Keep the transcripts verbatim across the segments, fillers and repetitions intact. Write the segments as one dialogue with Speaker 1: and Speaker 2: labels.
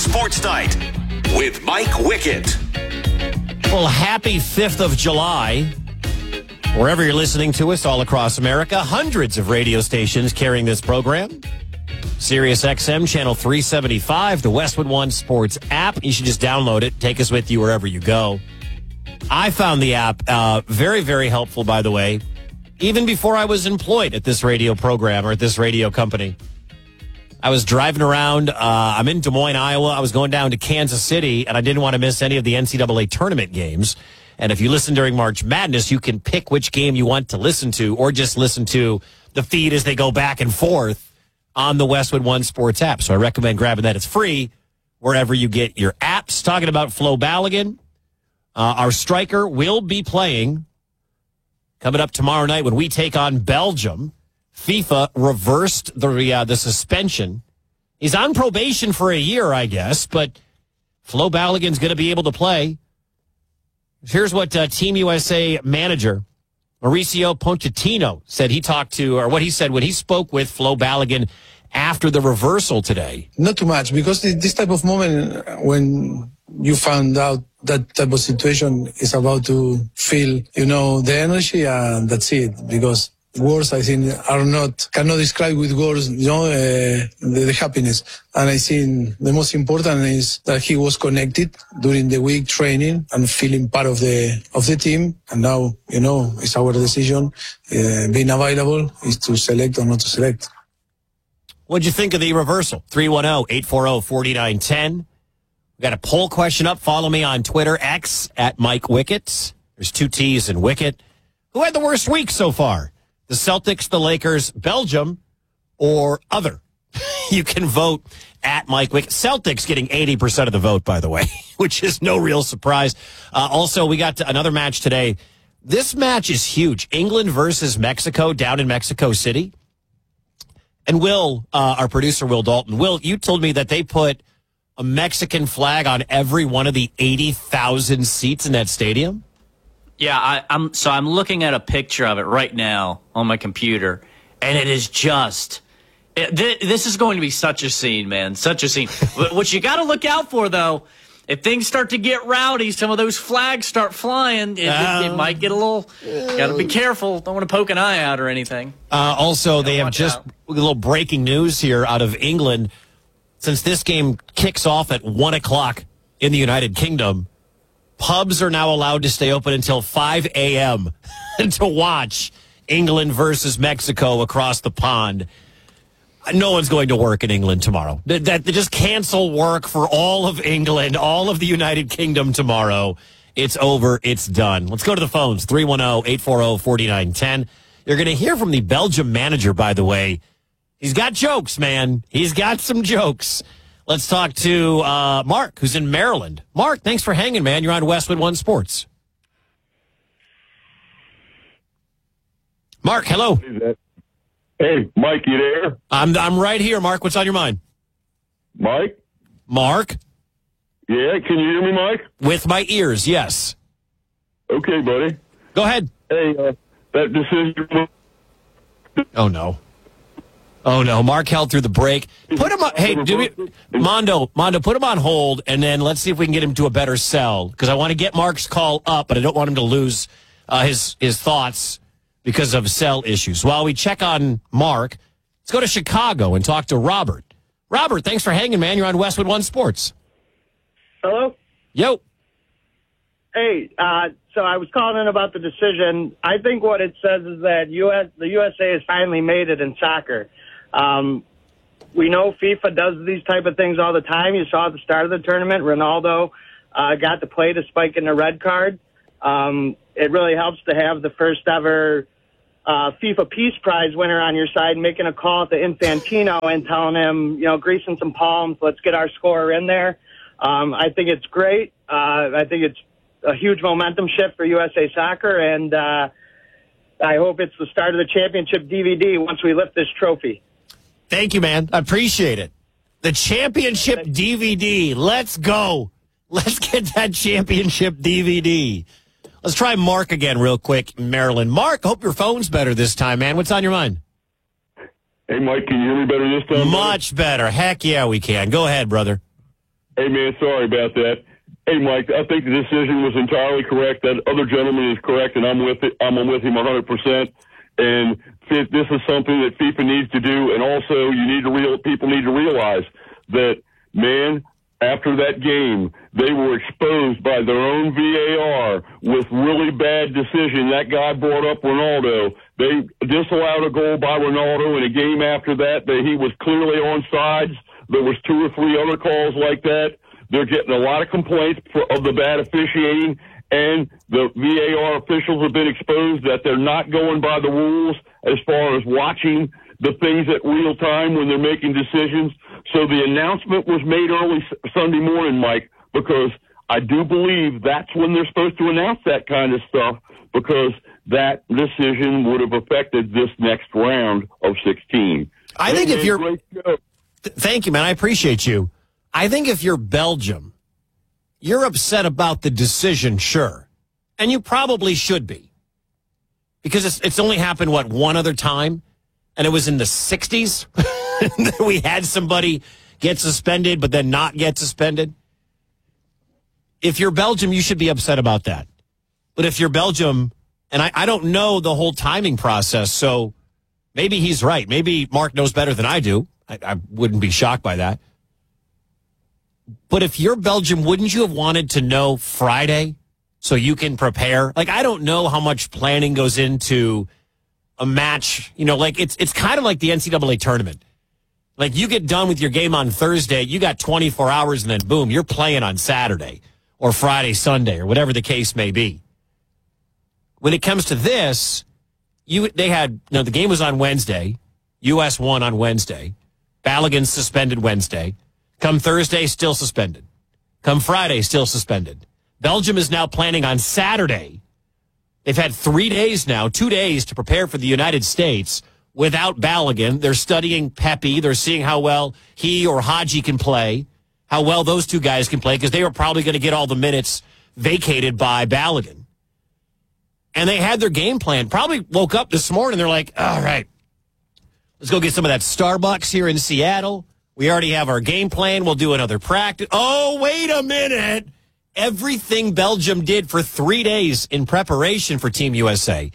Speaker 1: Sports Night with Mike Wickett.
Speaker 2: Well, happy fifth of July. Wherever you're listening to us all across America, hundreds of radio stations carrying this program. Sirius X M, channel three seventy-five, the Westwood One Sports app. You should just download it. Take us with you wherever you go. I found the app uh, very, very helpful, by the way, even before I was employed at this radio program or at this radio company. I was driving around. Uh, I'm in Des Moines, Iowa. I was going down to Kansas City, and I didn't want to miss any of the N C double A tournament games. And if you listen during March Madness, you can pick which game you want to listen to or just listen to the feed as they go back and forth on the Westwood One Sports app. So I recommend grabbing that. It's free wherever you get your apps. Talking about Flo Balogun, uh, our striker will be playing coming up tomorrow night when we take on Belgium. FIFA reversed the uh, the suspension. He's on probation for a year, I guess, but Flo Balogun's going to be able to play. Here's what uh, Team U S A manager Mauricio Pochettino said he talked to, or what he said when he spoke with Flo Balogun after the reversal today.
Speaker 3: Not too much, because this type of moment when you found out that type of situation is about to feel, you know, the energy, and that's it, because words, I think, are not, cannot describe with words, you know, uh, the, the happiness. And I think the most important is that he was connected during the week training and feeling part of the, of the team. And now, you know, it's our decision, uh, being available is to select or not to select.
Speaker 2: What'd you think of the reversal? three one zero, eight four zero, four nine one zero. We got a poll question up. Follow me on Twitter, X, at Mike Wickett. There's two T's in Wickett. Who had the worst week so far? The Celtics, the Lakers, Belgium, or other? You can vote at Mike Wickett. Celtics getting eighty percent of the vote, by the way, which is no real surprise. Uh, also, we got another match today. This match is huge. England versus Mexico down in Mexico City. And Will, uh, our producer, Will Dalton, Will, you told me that they put a Mexican flag on every one of the eighty thousand seats in that stadium?
Speaker 4: Yeah, I, I'm so I'm looking at a picture of it right now on my computer, and it is just it, th- this is going to be such a scene, man, such a scene. What you got to look out for, though, if things start to get rowdy, some of those flags start flying, it, um, it, it might get a little. Got to be careful. Don't want to poke an eye out or anything.
Speaker 2: Uh, also, they have just out. a little breaking news here out of England. Since this game kicks off at one o'clock in the United Kingdom, pubs are now allowed to stay open until five a.m. to watch England versus Mexico across the pond. No one's going to work in England tomorrow. That, that they just cancel work for all of England, all of the United Kingdom tomorrow. It's over. It's done. Let's go to the phones. three one zero, eight four zero, four nine one zero. You're going to hear from the Belgium manager, by the way. He's got jokes, man. He's got some jokes. Let's talk to uh, Mark, who's in Maryland. Mark, thanks for hanging, man. You're on Westwood One Sports. Mark, hello.
Speaker 5: Hey, Mike, you there?
Speaker 2: I'm I'm right here, Mark. What's on your mind?
Speaker 5: Mike?
Speaker 2: Mark?
Speaker 5: Yeah, can you hear me, Mike?
Speaker 2: With my ears, yes.
Speaker 5: Okay, buddy.
Speaker 2: Go ahead.
Speaker 5: Hey, uh, that decision...
Speaker 2: Oh, no. Oh, no. Mark held through the break. Put him on. Hey, do we, Mondo, Mondo, put him on hold, and then let's see if we can get him to a better cell, because I want to get Mark's call up, but I don't want him to lose uh, his, his thoughts because of cell issues. While we check on Mark, let's go to Chicago and talk to Robert. Robert, thanks for hanging, man. You're on Westwood One Sports.
Speaker 6: Hello?
Speaker 2: Yo.
Speaker 6: Hey, uh, so I was calling in about the decision. I think what it says is that U S the U S A has finally made it in soccer. Um, we know FIFA does these type of things all the time. You saw at the start of the tournament, Ronaldo uh, got to play despite getting a red card. Um, it really helps to have the first ever uh, FIFA Peace Prize winner on your side, making a call to Infantino and telling him, you know, greasing some palms, let's get our scorer in there. Um, I think it's great. Uh, I think it's a huge momentum shift for U S A Soccer, and uh, I hope it's the start of the championship D V D once we lift this trophy.
Speaker 2: Thank you, man. I appreciate it. The championship D V D. Let's go. Let's get that championship D V D. Let's try Mark again real quick, Maryland. Mark, hope your phone's better this time, man. What's on your mind?
Speaker 5: Hey, Mike, can you hear me better this time?
Speaker 2: Much better. Heck yeah, we can. Go ahead, brother.
Speaker 5: Hey, man, sorry about that. Hey, Mike, I think the decision was entirely correct. That other gentleman is correct, and I'm with it. I'm with him one hundred percent. And this is something that FIFA needs to do. And also, you need to real people need to realize that, man, after that game, they were exposed by their own V A R with really bad decision. That guy brought up Ronaldo. They disallowed a goal by Ronaldo in a game after that that he was clearly onside. There was two or three other calls like that. They're getting a lot of complaints for, of the bad officiating, and the V A R officials have been exposed that they're not going by the rules as far as watching the things at real time when they're making decisions. So the announcement was made early Sunday morning, Mike, because I do believe that's when they're supposed to announce that kind of stuff, because that decision would have affected this next round of sixteen.
Speaker 2: I think if you're... Th- thank you, man. I appreciate you. I think if you're Belgium, you're upset about the decision, sure. And you probably should be. Because it's, it's only happened, what, one other time? And it was in the sixties? We had somebody get suspended, but then not get suspended. If you're Belgium, you should be upset about that. But if you're Belgium, and I, I don't know the whole timing process, so maybe he's right. Maybe Mark knows better than I do. I, I wouldn't be shocked by that. But if you're Belgium, wouldn't you have wanted to know Friday so you can prepare? Like, I don't know how much planning goes into a match. You know, like it's it's kind of like the N C double A tournament. Like, you get done with your game on Thursday, you got twenty-four hours, and then boom, you're playing on Saturday or Friday, Sunday, or whatever the case may be. When it comes to this, you they had, you know, the game was on Wednesday. U S won on Wednesday. Balogun suspended Wednesday. Come Thursday, still suspended. Come Friday, still suspended. Belgium is now planning on Saturday. They've had three days now, two days to prepare for the United States without Balogun. They're studying Pepe. They're seeing how well he or Haji can play, how well those two guys can play, because they were probably going to get all the minutes vacated by Balogun. And they had their game plan. Probably woke up this morning, they're like, all right, let's go get some of that Starbucks here in Seattle. We already have our game plan. We'll do another practice. Oh, wait a minute. Everything Belgium did for three days in preparation for Team U S A,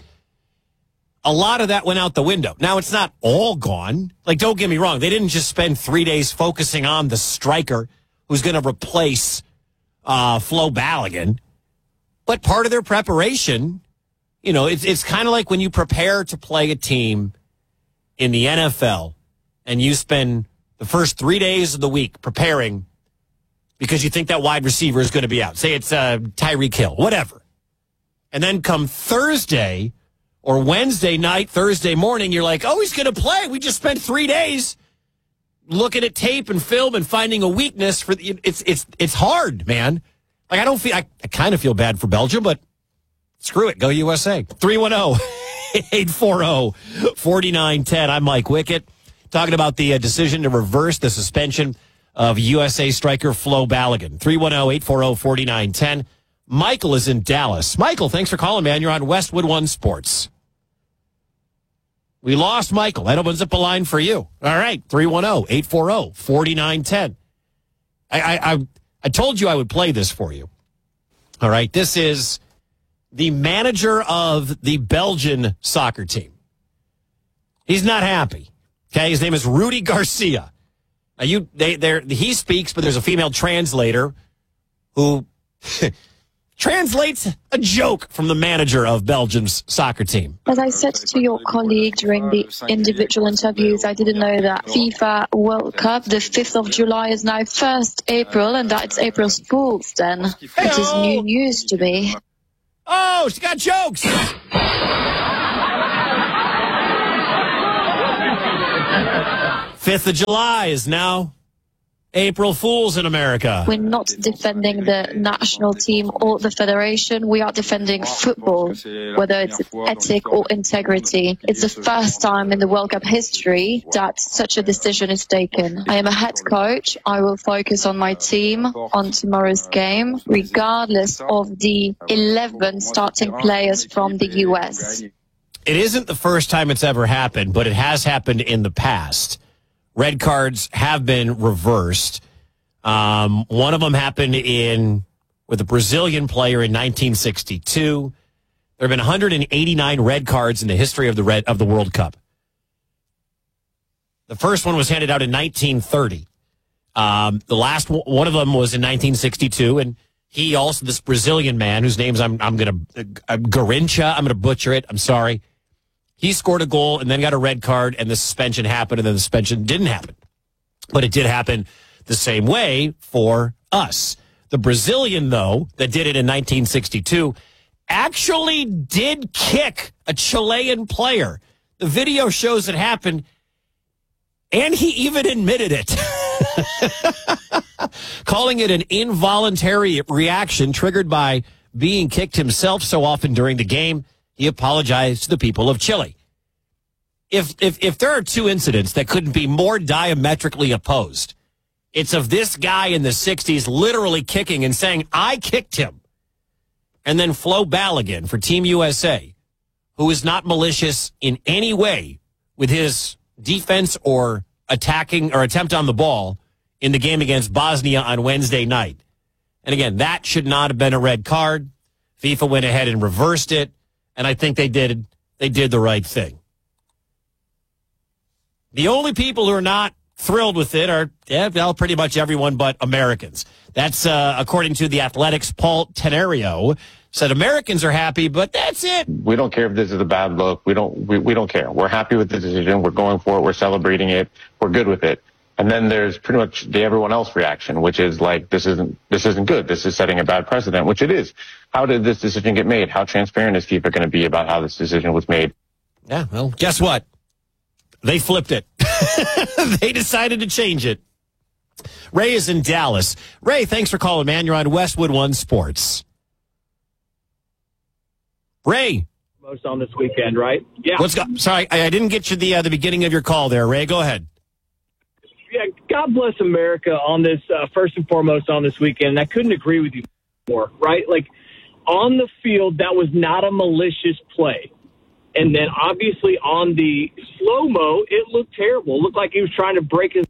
Speaker 2: a lot of that went out the window. Now, it's not all gone. Like, don't get me wrong. They didn't just spend three days focusing on the striker who's going to replace uh, Flo Balogun. But part of their preparation, you know, it's, it's kind of like when you prepare to play a team in the N F L and you spend the first three days of the week preparing because you think that wide receiver is going to be out. Say it's uh, Tyreek Hill, whatever. And then come Thursday or Wednesday night, Thursday morning, you're like, oh, he's going to play. We just spent three days looking at tape and film and finding a weakness. For the, it's it's it's hard, man. Like, I don't feel, I, I kind of feel bad for Belgium, but screw it. Go U S A. three one zero, eight four zero, four nine one zero. I'm Mike Wickett, talking about the uh, decision to reverse the suspension of U S A striker Flo Balogun. three one zero, eight four zero, four nine one zero. Michael is in Dallas. Michael, thanks for calling, man. You're on Westwood One Sports. We lost Michael. That opens up a line for you. All right, three one zero, eight four zero, four nine one zero. I, I, I, I told you I would play this for you. All right, this is the manager of the Belgian soccer team. He's not happy. Okay, his name is Rudy Garcia. Now you, they, they're, he speaks, but there's a female translator who translates a joke from the manager of Belgium's soccer team.
Speaker 7: As I said to your colleague during the individual interviews, I didn't know that FIFA World Cup, the fifth of July, is now first April, and that it's April's Fool's then.
Speaker 2: Hey-o!
Speaker 7: It is new news to me.
Speaker 2: Oh, she got jokes! fifth of July is now April Fool's in America.
Speaker 7: We're not defending the national team or the federation. We are defending football, whether it's ethic or integrity. It's the first time in the World Cup history that such a decision is taken. I am a head coach. I will focus on my team on tomorrow's game, regardless of the eleven starting players from the U S.
Speaker 2: It isn't the first time it's ever happened, but it has happened in the past. Red cards have been reversed. Um, one of them happened in with a Brazilian player in nineteen sixty-two. There have been one hundred eighty-nine red cards in the history of the red of the World Cup. The first one was handed out in nineteen thirty. Um, the last one, one of them was in nineteen sixty-two, and he also, this Brazilian man whose name's I'm I'm gonna uh, Garincha, I'm gonna butcher it. I'm sorry. He scored a goal and then got a red card, and the suspension happened, and then the suspension didn't happen, but it did happen the same way for us. The Brazilian, though, that did it in nineteen sixty-two, actually did kick a Chilean player. The video shows it happened, and he even admitted it. Calling it an involuntary reaction triggered by being kicked himself so often during the game, he apologized to the people of Chile. If, if, if there are two incidents that couldn't be more diametrically opposed, it's of this guy in the sixties literally kicking and saying, I kicked him. And then Flo Balogun for Team U S A, who is not malicious in any way with his defense or attacking or attempt on the ball in the game against Bosnia on Wednesday night. And again, that should not have been a red card. FIFA went ahead and reversed it, and I think they did they did the right thing. The only people who are not thrilled with it are, yeah, well, pretty much everyone but Americans. That's uh, according to The Athletic's Paul Tenario. Said Americans are happy, but that's it.
Speaker 8: We don't care if this is a bad look. We don't. We, we don't care. We're happy with the decision. We're going for it. We're celebrating it. We're good with it. And then there's pretty much the everyone else reaction, which is like, this isn't this isn't good. This is setting a bad precedent, which it is. How did this decision get made? How transparent is FIFA going to be about how this decision was made?
Speaker 2: Yeah. Well, guess what? They flipped it. They decided to change it. Ray is in Dallas. Ray, thanks for calling, man. You're on Westwood One Sports. Ray.
Speaker 9: Most on this weekend, right? Yeah.
Speaker 2: What's go- Sorry, I, I didn't get you the uh, the beginning of your call there, Ray. Go ahead.
Speaker 9: Yeah, God bless America on this, uh, first and foremost on this weekend. And I couldn't agree with you more, right? Like, on the field, that was not a malicious play. And then, obviously, on the slow-mo, it looked terrible. It looked like he was trying to break his...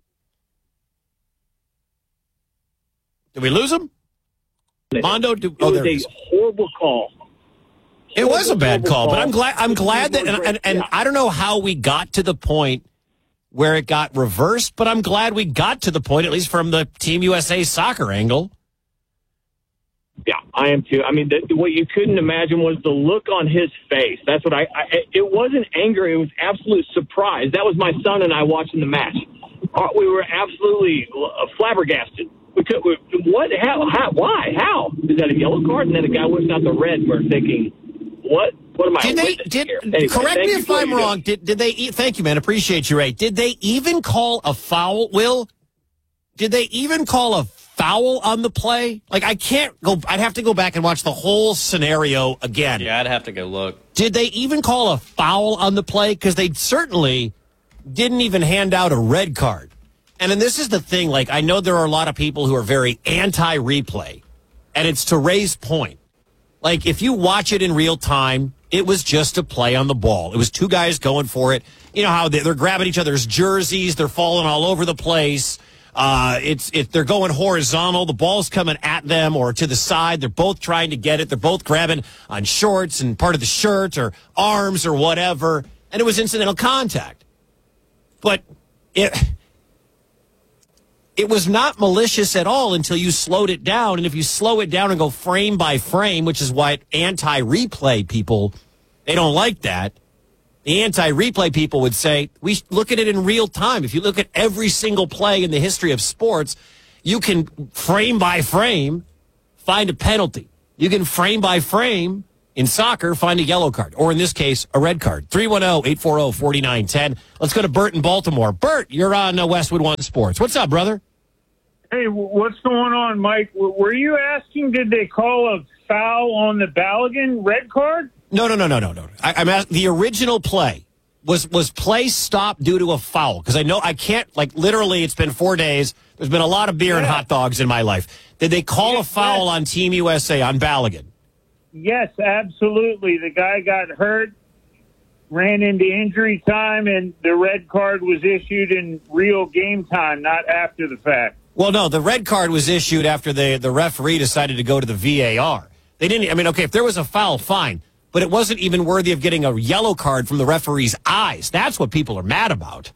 Speaker 2: Did we lose him? Mondo? Do-
Speaker 9: it
Speaker 2: oh,
Speaker 9: was
Speaker 2: there it
Speaker 9: a
Speaker 2: is.
Speaker 9: horrible call.
Speaker 2: It was a bad call,
Speaker 9: call.
Speaker 2: but I'm glad. I'm glad that, and, and, and
Speaker 9: Yeah.
Speaker 2: I don't know how we got to the point where it got reversed, but I'm glad we got to the point, at least from the Team U S A soccer angle.
Speaker 9: Yeah, I am too. I mean, the, what you couldn't imagine was the look on his face. That's what I, I. It wasn't anger; it was absolute surprise. That was my son and I watching the match. Uh, We were absolutely uh, flabbergasted. We could. We, what? How? How? Why? How? Is that a yellow card? And then the guy whips out the red. And we're thinking, what? What am I?
Speaker 2: Did they?
Speaker 9: witnessing
Speaker 2: Did
Speaker 9: here? Anyway,
Speaker 2: correct
Speaker 9: thank
Speaker 2: me
Speaker 9: you
Speaker 2: if
Speaker 9: for what
Speaker 2: I'm
Speaker 9: you do.
Speaker 2: wrong. Did did they? e- Thank you, man. Appreciate you, Ray. Did they even call a foul? Will? Did they even call a foul on the play? Like, I can't go. I'd have to go back and watch the whole scenario again.
Speaker 4: Yeah, I'd have to go look.
Speaker 2: Did they even call a foul on the play? Because they certainly didn't even hand out a red card. And then this is the thing. Like, I know there are a lot of people who are very anti-replay, and it's to Ray's point. Like, if you watch it in real time, it was just a play on the ball. It was two guys going for it. You know how they, they're grabbing each other's jerseys. They're falling all over the place. Uh, it's it, they're going horizontal. The ball's coming at them or to the side. They're both trying to get it. They're both grabbing on shorts and part of the shirt or arms or whatever. And it was incidental contact. But it it was not malicious at all until you slowed it down. And if you slow it down and go frame by frame, which is why anti-replay people, they don't like that. The anti-replay people would say, we look at it in real time. If you look at every single play in the history of sports, you can frame by frame find a penalty. You can frame by frame in soccer find a yellow card, or in this case, a red card. three one zero, eight four zero, four nine one zero. Let's go to Bert in Baltimore. Bert, you're on uh, Westwood One Sports. What's up, brother?
Speaker 10: Hey, what's going on, Mike? Were you asking, did they call a foul on the Balogun red card?
Speaker 2: No, no, no, no, no, no. I, I'm asking, the original play was was play stopped due to a foul? Because I know I can't, like, literally, it's been four days. There's been a lot of beer yeah. and hot dogs in my life. Did they call yes, a foul yes. on Team U S A on Balogun?
Speaker 10: Yes, absolutely. The guy got hurt, ran into injury time, and the red card was issued in real game time, not after the fact.
Speaker 2: Well, no, the red card was issued after the, the referee decided to go to the V A R. They didn't, I mean, okay, if there was a foul, fine. But it wasn't even worthy of getting a yellow card from the referee's eyes. That's what people are mad about.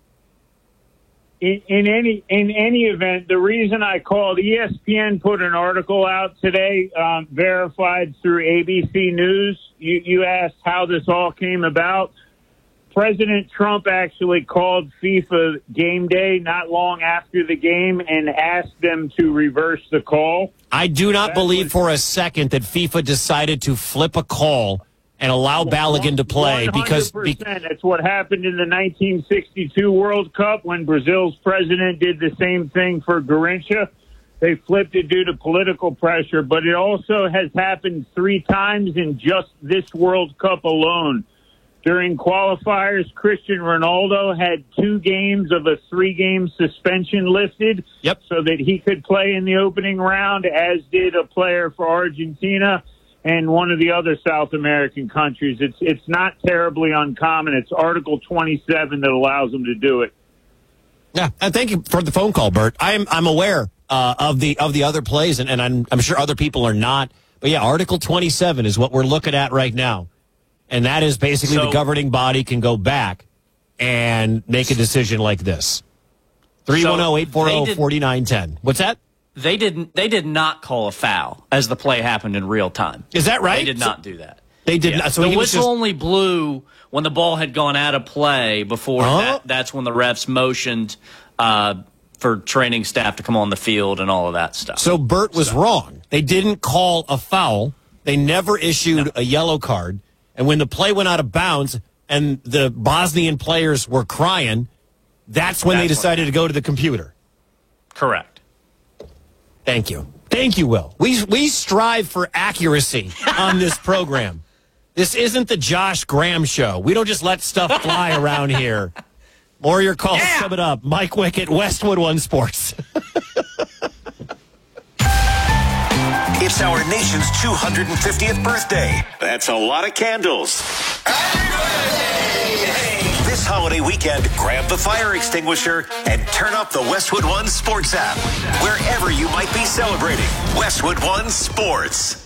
Speaker 10: In, in any in any event, the reason I called, E S P N put an article out today, um, verified through A B C News. You, you asked how this all came about. President Trump actually called FIFA game day not long after the game and asked them to reverse the call.
Speaker 2: I do not
Speaker 10: That
Speaker 2: believe
Speaker 10: was-
Speaker 2: for a second that FIFA decided to flip a call and allow Balogun to play because
Speaker 10: one
Speaker 2: be-
Speaker 10: hundred percent. That's what happened in the nineteen sixty-two World Cup when Brazil's president did the same thing for Garrincha. They flipped it due to political pressure, but it also has happened three times in just this World Cup alone. During qualifiers, Cristiano Ronaldo had two games of a three-game suspension lifted
Speaker 2: Yep.
Speaker 10: so that he could play in the opening round, as did a player for Argentina and one of the other South American countries. It's it's not terribly uncommon. It's Article twenty-seven that allows them to do it.
Speaker 2: Yeah, and thank you for the phone call, Bert. I'm I'm aware uh, of the of the other plays, and, and I'm I'm sure other people are not. But yeah, Article twenty-seven is what we're looking at right now, and that is basically
Speaker 4: So-
Speaker 2: the governing body can go back and make a decision like this. three one zero, eight four zero, four nine one zero. What's that?
Speaker 4: They didn't. They did not call a foul as the play happened in real time.
Speaker 2: Is that right?
Speaker 4: They did
Speaker 2: So-
Speaker 4: not do that.
Speaker 2: They did
Speaker 4: Yeah.
Speaker 2: not. So
Speaker 4: the
Speaker 2: he was
Speaker 4: whistle
Speaker 2: just-
Speaker 4: only blew when the ball had gone out of play. Before
Speaker 2: Oh.
Speaker 4: that, that's when the refs motioned uh, for training staff to come on the field and all of that stuff.
Speaker 2: So Bert was wrong. They didn't call a foul. They never issued
Speaker 4: No.
Speaker 2: a yellow card. And when the play went out of bounds and the Bosnian players were crying, that's when they
Speaker 4: That's
Speaker 2: decided to go to the computer.
Speaker 4: Correct.
Speaker 2: Thank you. Thank you, Will. We we strive for accuracy on this program. This isn't the Josh Graham show. We don't just let stuff fly around here. More of your calls
Speaker 4: Yeah.
Speaker 2: coming up. Mike Wickett, Westwood One Sports.
Speaker 1: It's our nation's two hundred fiftieth birthday. That's a lot of candles. This holiday weekend, grab the fire extinguisher and turn up the Westwood One Sports app. Wherever you might be celebrating, Westwood One Sports.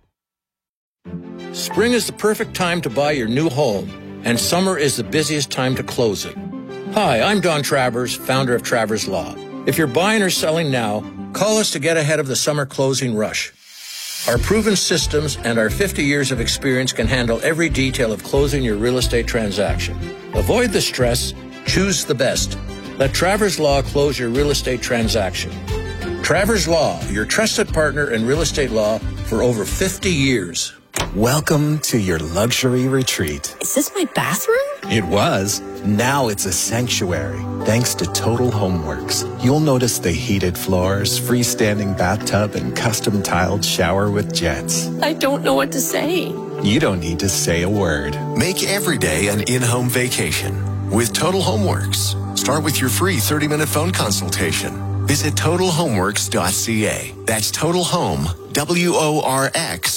Speaker 11: Spring is the perfect time to buy your new home, and summer is the busiest time to close it. Hi, I'm Don Travers, founder of Travers Law. If you're buying or selling now, call us to get ahead of the summer closing rush. Our proven systems and our fifty years of experience can handle every detail of closing your real estate transaction. Avoid the stress, choose the best. Let Travers Law close your real estate transaction. Travers Law, your trusted partner in real estate law for over fifty years.
Speaker 12: Welcome to your luxury retreat.
Speaker 13: Is this my bathroom?
Speaker 12: It was. Now it's a sanctuary, thanks to Total Homeworks. You'll notice the heated floors, freestanding bathtub, and custom tiled shower with jets.
Speaker 13: I don't know what to say.
Speaker 12: You don't need to say a word.
Speaker 14: Make every day an in-home vacation with Total Homeworks. Start with your free thirty-minute phone consultation. Visit total homeworks dot c a. That's Total Home, W O R X